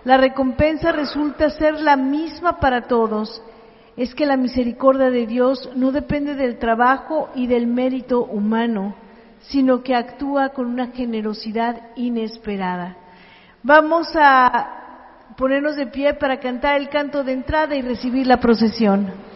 la recompensa resulta ser la misma para todos. Es que la misericordia de Dios no depende del trabajo y del mérito humano, sino que actúa con una generosidad inesperada. Vamos a ponernos de pie para cantar el canto de entrada y recibir la procesión.